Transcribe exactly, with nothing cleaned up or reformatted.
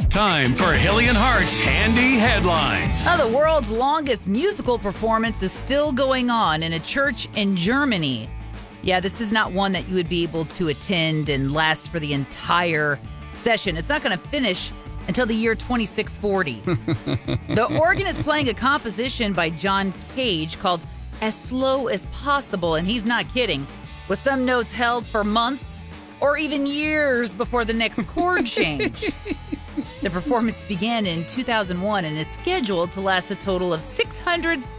Time for Hilly and Hart's Handy Headlines. Now, the world's longest musical performance is still going on in a church in Germany. Yeah, this is not one that you would be able to attend and last for the entire session. It's not going to finish until the year twenty-six forty. The organ is playing a composition by John Cage called As Slow as Possible, and he's not kidding, with some notes held for months or even years before the next chord change. The performance began in two thousand one and is scheduled to last a total of six hundred